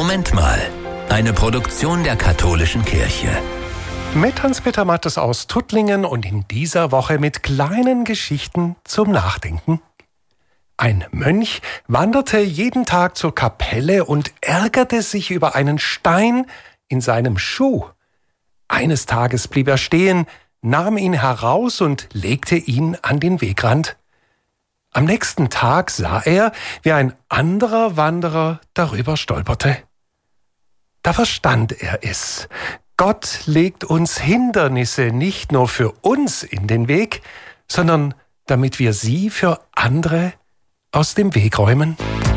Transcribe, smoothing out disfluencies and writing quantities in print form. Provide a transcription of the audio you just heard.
Moment mal. Eine Produktion der Katholischen Kirche. Mit Hans-Peter Mattes aus Tuttlingen und in dieser Woche mit kleinen Geschichten zum Nachdenken. Ein Mönch wanderte jeden Tag zur Kapelle und ärgerte sich über einen Stein in seinem Schuh. Eines Tages blieb er stehen, nahm ihn heraus und legte ihn an den Wegrand. Am nächsten Tag sah er, wie ein anderer Wanderer darüber stolperte. Da verstand er es. Gott legt uns Hindernisse nicht nur für uns in den Weg, sondern damit wir sie für andere aus dem Weg räumen.